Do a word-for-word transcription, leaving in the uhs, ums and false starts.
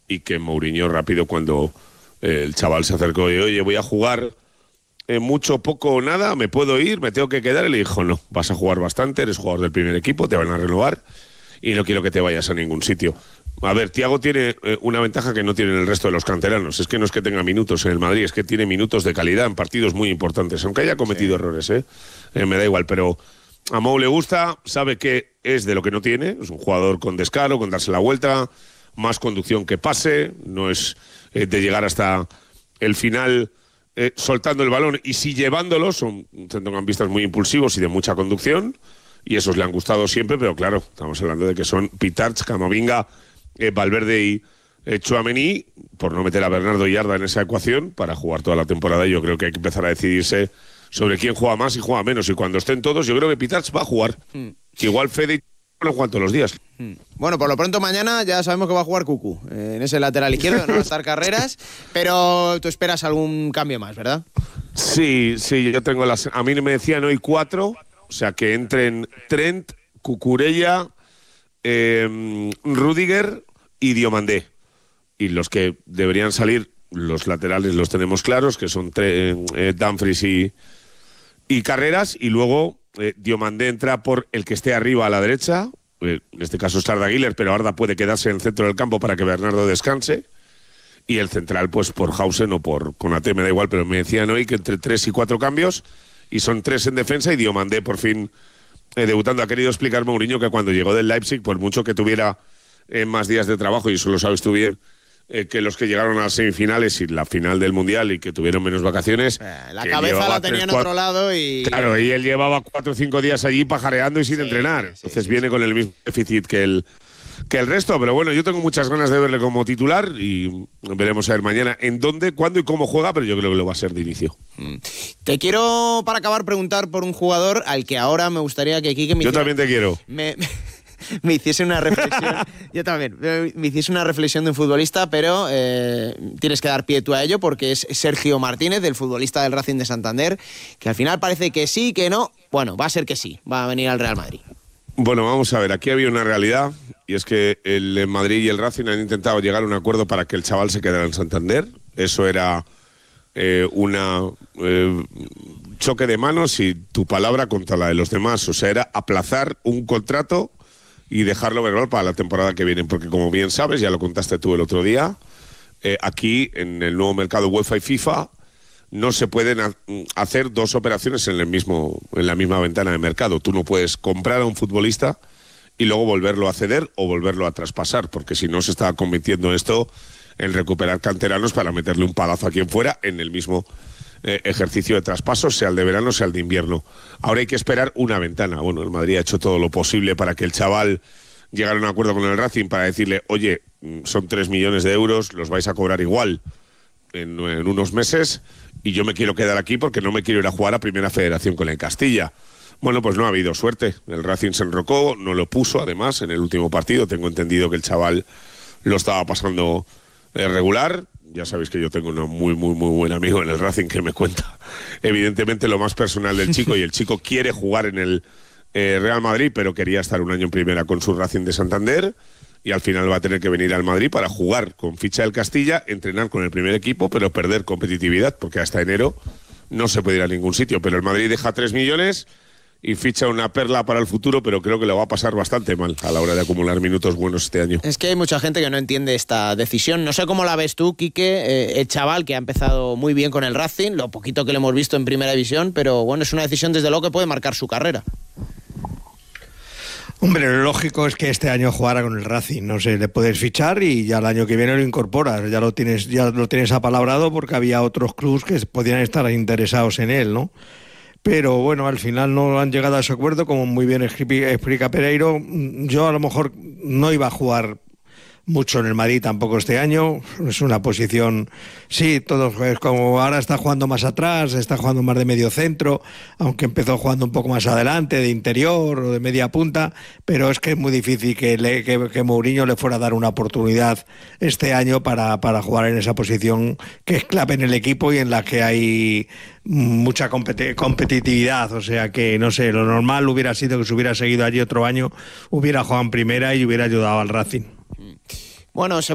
y que Mourinho rápido cuando eh, el chaval se acercó y oye, voy a jugar eh, mucho, poco o nada, me puedo ir, me tengo que quedar, y le dijo no, vas a jugar bastante, eres jugador del primer equipo, te van a renovar y no quiero que te vayas a ningún sitio. A ver, Thiago tiene eh, una ventaja que no tienen el resto de los canteranos, es que no es que tenga minutos en el Madrid, es que tiene minutos de calidad en partidos muy importantes, aunque haya cometido sí. errores, ¿eh? Eh, me da igual, pero a Mou le gusta, sabe que es de lo que no tiene, es un jugador con descaro, con darse la vuelta, más conducción que pase, no es eh, de llegar hasta el final eh, soltando el balón y sí llevándolo, son centrocampistas muy impulsivos y de mucha conducción, y esos le han gustado siempre, pero claro, estamos hablando de que son Pitarch, Camavinga, eh, Valverde y eh, Tchouaméni, por no meter a Bernardo Yarda en esa ecuación, para jugar toda la temporada. Yo creo que hay que empezar a decidirse sobre quién juega más y juega menos, y cuando estén todos, yo creo que Pitarch va a jugar. Mm. Igual Fede no juegan todos los días. Mm. Bueno, por lo pronto mañana ya sabemos que va a jugar Cucu, eh, en ese lateral izquierdo, no va a estar Carreras, pero tú esperas algún cambio más, ¿verdad? Sí, sí, yo tengo las... A mí me decían hoy cuatro, o sea, que entren Trent, Cucurella, eh, Rüdiger y Diomandé. Y los que deberían salir, los laterales los tenemos claros, que son eh, Dumfries y, y Carreras, y luego eh, Diomandé entra por el que esté arriba a la derecha, eh, en este caso es Arda Güler, pero Arda puede quedarse en el centro del campo para que Bernardo descanse, y el central pues por Hausen o por Konaté, me da igual, pero me decían hoy que entre tres y cuatro cambios, y son tres en defensa, y Diomandé por fin eh, debutando. Ha querido explicar Mourinho que cuando llegó del Leipzig, por mucho que tuviera eh, más días de trabajo, y eso lo sabes tú bien, Eh, que los que llegaron a las semifinales y la final del Mundial y que tuvieron menos vacaciones. Eh, la cabeza la tenía en otro lado y... Claro, y él llevaba cuatro o cinco días allí pajareando y sin sí, entrenar. Sí, Entonces sí, viene sí. con el mismo déficit que el, que el resto. Pero bueno, yo tengo muchas ganas de verle como titular y veremos a ver mañana en dónde, cuándo y cómo juega, pero yo creo que lo va a ser de inicio. Mm. Te quiero, para acabar, preguntar por un jugador al que ahora me gustaría que Quique me Yo hiciera... también te quiero. Me... me hiciese una reflexión, yo también, me hiciese una reflexión de un futbolista, pero eh, tienes que dar pie tú a ello, porque es Sergio Martínez, el futbolista del Racing de Santander, que al final parece que sí, que no, bueno, va a ser que sí, va a venir al Real Madrid. Bueno, vamos a ver, aquí había una realidad, y es que el Madrid y el Racing han intentado llegar a un acuerdo para que el chaval se quedara en Santander. Eso era eh, una eh, choque de manos y tu palabra contra la de los demás, o sea, era aplazar un contrato y dejarlo verbal para la temporada que viene, porque como bien sabes, ya lo contaste tú el otro día, eh, aquí en el nuevo mercado UEFA y FIFA no se pueden ha- hacer dos operaciones en el mismo en la misma ventana de mercado. Tú no puedes comprar a un futbolista y luego volverlo a ceder o volverlo a traspasar, porque si no se está convirtiendo esto en recuperar canteranos para meterle un palazo a quien fuera en el mismo Eh, ejercicio de traspaso, sea el de verano, sea el de invierno. Ahora hay que esperar una ventana. Bueno, el Madrid ha hecho todo lo posible para que el chaval llegara a un acuerdo con el Racing para decirle, oye, son tres millones de euros, los vais a cobrar igual en, en unos meses y yo me quiero quedar aquí porque no me quiero ir a jugar a Primera Federación con el Castilla. Bueno, pues no ha habido suerte. El Racing se enrocó, no lo puso además en el último partido. Tengo entendido que el chaval lo estaba pasando eh, regular. Ya sabéis que yo tengo un muy, muy, muy buen amigo en el Racing que me cuenta evidentemente lo más personal del chico, y el chico quiere jugar en el eh, Real Madrid, pero quería estar un año en primera con su Racing de Santander, y al final va a tener que venir al Madrid para jugar con ficha del Castilla, entrenar con el primer equipo, pero perder competitividad, porque hasta enero no se puede ir a ningún sitio. Pero el Madrid deja tres millones y ficha una perla para el futuro, pero creo que lo va a pasar bastante mal a la hora de acumular minutos buenos este año. Es que hay mucha gente que no entiende esta decisión. No sé cómo la ves tú, Quique, eh, el chaval que ha empezado muy bien con el Racing, lo poquito que le hemos visto en Primera División, pero bueno, es una decisión desde luego que puede marcar su carrera. Hombre, lo lógico es que este año jugara con el Racing, no sé, le puedes fichar y ya el año que viene lo incorporas, ya lo tienes, ya lo tienes apalabrado, porque había otros clubes que podían estar interesados en él, ¿no? Pero bueno, al final no han llegado a ese acuerdo, como muy bien explica Pereiro. Yo a lo mejor no iba a jugar mucho en el Madrid tampoco este año, es una posición, sí, todo es como ahora está jugando más atrás, está jugando más de medio centro, aunque empezó jugando un poco más adelante, de interior o de media punta, pero es que es muy difícil que, le, que, que Mourinho le fuera a dar una oportunidad este año para, para jugar en esa posición que es clave en el equipo y en la que hay mucha competi- competitividad, o sea que no sé, lo normal hubiera sido que se hubiera seguido allí otro año, hubiera jugado en primera y hubiera ayudado al Racing. Bueno, se